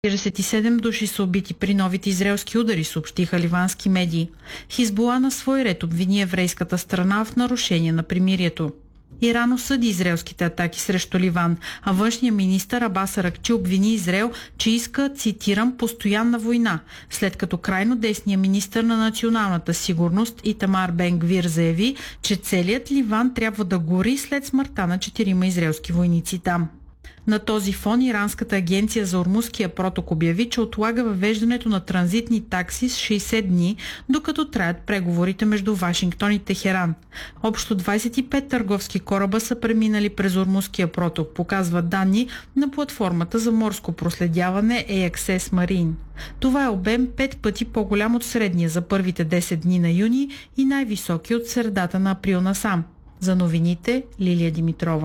47 души са убити при новите израелски удари, съобщиха ливански медии. Хизбула на свой ред обвини еврейската страна в нарушение на примирието. Иран осъди израелските атаки срещу Ливан, а външният министър Абас Аракчи обвини Израел, че иска, цитирам, постоянна война, след като крайно десният министър на националната сигурност Итамар Бен Гвир заяви, че целият Ливан трябва да гори след смъртта на 4 израелски войници там. На този фон Иранската агенция за Ормузския проток обяви, че отлага въвеждането на транзитни такси с 60 дни, докато траят преговорите между Вашингтон и Техеран. Общо 25 търговски кораба са преминали през Ормузския проток, показват данни на платформата за морско проследяване AXS Marine. Това е обем 5 пъти по-голям от средния за първите 10 дни на юни и най-високи от средата на април насам. За новините Лилия Димитрова.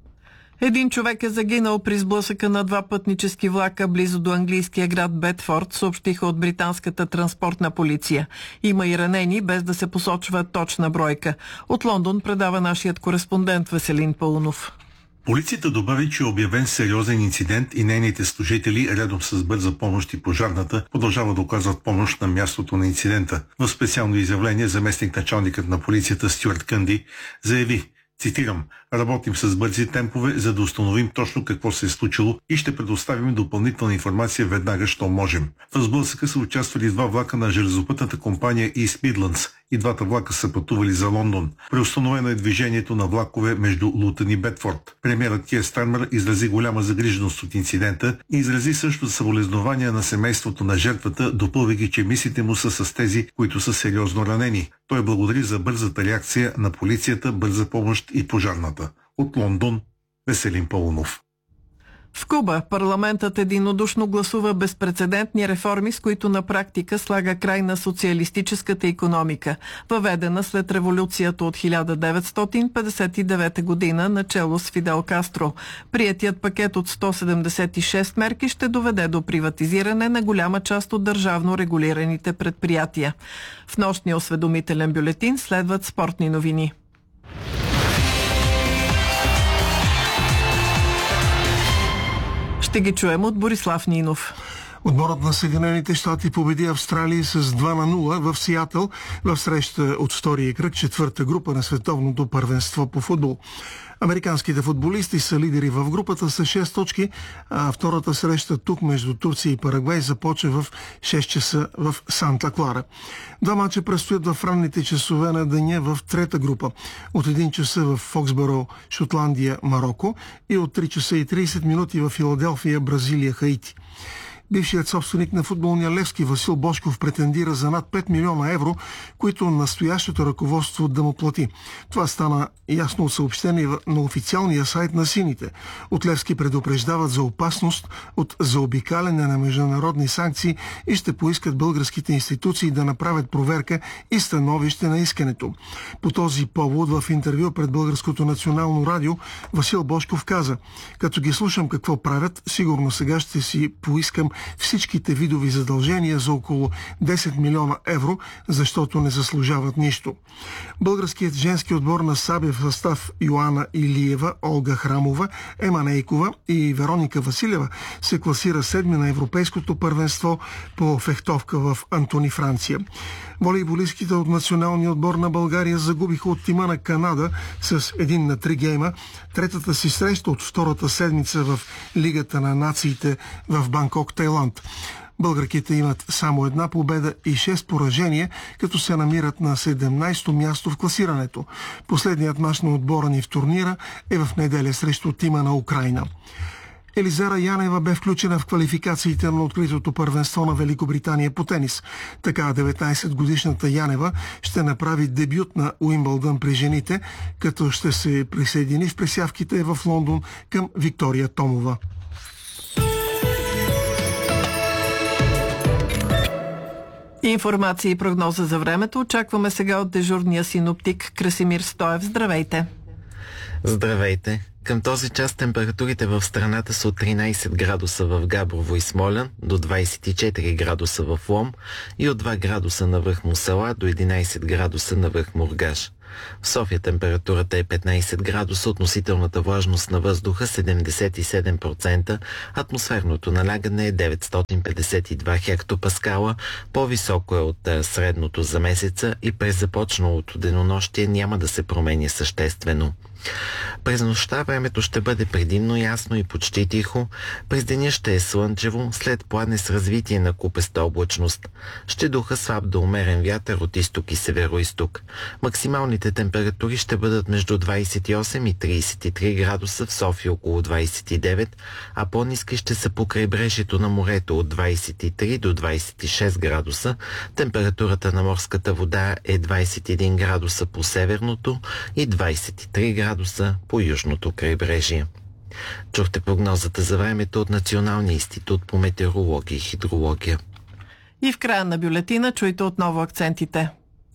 Един човек е загинал при сблъсъка на 2 пътнически влака близо до английския град Бедфорд, съобщиха от британската транспортна полиция. Има и ранени, без да се посочва точна бройка. От Лондон предава нашият кореспондент Веселин Паунов. Полицията добави, че е обявен сериозен инцидент и нейните служители, редом с бърза помощ и пожарната, продължават да оказват помощ на мястото на инцидента. В специално изявление заместник-началникът на полицията Стюарт Кънди заяви, цитирам, работим с бързи темпове, за да установим точно какво се е случило и ще предоставим допълнителна информация веднага, що можем. В сблъсъка са участвали 2 влака на железопътната компания East Midlands и 2 влака са пътували за Лондон. Преустановено е движението на влакове между Лутън и Бедфорд. Премиерът Кир Стармер изрази голяма загриженост от инцидента и изрази също съболезнования на семейството на жертвата, допълвайки, че мислите му са с тези, които са сериозно ранени. Той благодари за бързата реакция на полицията, бърза помощ и пожарната. От Лондон, Веселин Паунов. В Куба парламентът единодушно гласува безпрецедентни реформи, с които на практика слага край на социалистическата икономика, въведена след революцията от 1959 година начело с Фидел Кастро. Приетият пакет от 176 мерки ще доведе до приватизиране на голяма част от държавно регулираните предприятия. В нощния осведомителен бюлетин следват спортни новини. Ще ги чуем от Борислав Нинов. Отборът на Съединените щати победи Австралия с 2-0 в Сиатъл в среща от втория кръг, 4-та група на световното първенство по футбол. Американските футболисти са лидери в групата с 6 точки, а втората среща тук между Турция и Парагвай започва в 6 часа в Санта Клара. 2 мача предстоят в ранните часове на деня в трета група. От 1 часа в Фоксбъро, Шотландия, Мароко и от 3 часа и 30 минути в Филаделфия, Бразилия, Хаити. Бившият собственик на футболния Левски Васил Божков претендира за над 5 милиона евро, които настоящото ръководство да му плати. Това стана ясно от съобщение на официалния сайт на сините. От Левски предупреждават за опасност от заобикаляне на международни санкции и ще поискат българските институции да направят проверка и становище на искането. По този повод в интервю пред Българското национално радио Васил Божков каза: като ги слушам какво правят, сигурно сега ще си поискам всичките видови задължения за около 10 милиона евро, защото не заслужават нищо. Българският женски отбор на Сабия в състав Йоана Илиева, Олга Храмова, Ема Нейкова и Вероника Василева се класира 7 на Европейското първенство по фехтовка в Антони, Франция. Волейболистките от националния отбор на България загубиха от тима на Канада с 1-3 гейма, третата си среща от втората седмица в Лигата на нациите в Банкок, Тайланд. Българките имат само 1 победа и 6 поражения, като се намират на 17-то място в класирането. Последният мач на отбора ни в турнира е в неделя срещу тима на Украйна. Елизара Янева бе включена в квалификациите на откритото първенство на Великобритания по тенис. Така 19-годишната Янева ще направи дебют на Уимбълдън при жените, като ще се присъедини в пресявките в Лондон към Виктория Томова. Информация и прогноза за времето очакваме сега от дежурния синоптик Красимир Стоев. Здравейте! Здравейте! Към този час температурите в страната са от 13 градуса в Габрово и Смолян до 24 градуса в Лом и от 2 градуса на връх Мусала до 11 градуса на връх Мургаш. В София температурата е 15 градуса, относителната влажност на въздуха 77%, атмосферното налягане е 952 хектопаскала, по-високо е от средното за месеца и през започналото денонощие няма да се промени съществено. През нощта времето ще бъде предимно ясно и почти тихо. През деня ще е слънчево, след пладне с развитие на купеста облачност. Ще духа слаб до умерен вятър от изток и североизток. Максималните температури ще бъдат между 28 и 33 градуса, в София около 29, а по-ниски ще са по крайбрежието на морето от 23 до 26 градуса. Температурата на морската вода е 21 градуса по северното и 23 градуса по южното крайбрежие. Чухте прогнозата за времето от Националния институт по метеорология и хидрология. И в края на бюлетина чуйте отново акцентите.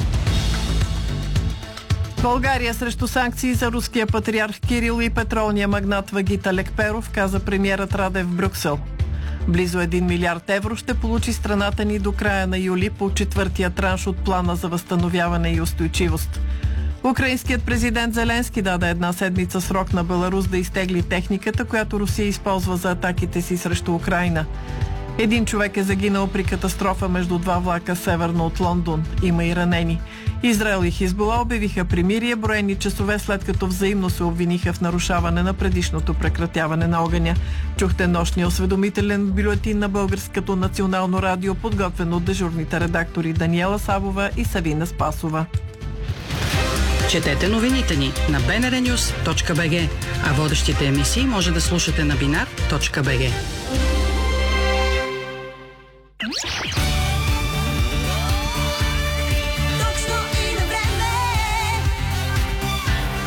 България срещу санкции за руския патриарх Кирил и петролния магнат Вагита Лекперов, каза премиерът Радев в Брюксел. Близо 1 милиард евро ще получи страната ни до края на юли по четвъртия транш от плана за възстановяване и устойчивост. Украинският президент Зеленски даде 1 седмица срок на Беларус да изтегли техниката, която Русия използва за атаките си срещу Украйна. 1 човек е загинал при катастрофа между 2 влака северно от Лондон. Има и ранени. Израел и Хизбула обявиха примирие броени часове след като взаимно се обвиниха в нарушаване на предишното прекратяване на огъня. Чухте нощния осведомителен бюлетин на Българското национално радио, подготвен от дежурните редактори Даниела Сабова и Савина Спасова. Четете новините ни на bnrnews.bg, а водещите емисии може да слушате на binar.bg.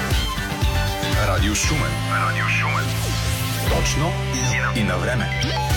Радио Шумен. Точно и на време.